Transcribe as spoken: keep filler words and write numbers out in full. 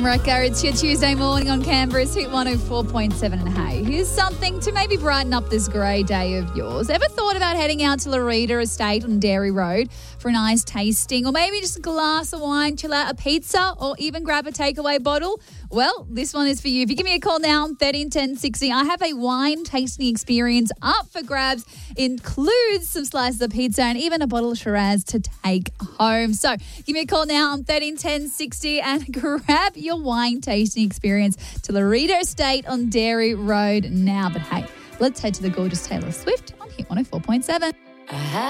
Rekka, it's your Tuesday morning on Canberra's Hit one oh four point seven. And hey, here's something to maybe brighten up this grey day of yours. Ever thought about heading out to Larita Estate on Dairy Road for a nice tasting, or maybe just a glass of wine, chill out, a pizza, or even grab a takeaway bottle? Well, this one is for you. If you give me a call now on thirteen ten sixty, I have a wine tasting experience up for grabs. It includes some slices of pizza and even a bottle of Shiraz to take home. So give me a call now on thirteen ten sixty and grab your wine tasting experience to Larita Estate on Dairy Road now. But hey, let's head to the gorgeous Taylor Swift on Hit one oh four point seven.